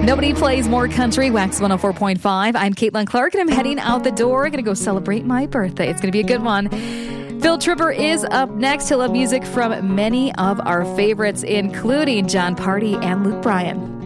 Nobody plays more country. Wax 104.5. I'm Caitlin Clark, and I'm heading out the door. I'm going to go celebrate my birthday. It's going to be a good one. Phil Tripper is up next. He'll have music from many of our favorites, including John Party and Luke Bryan.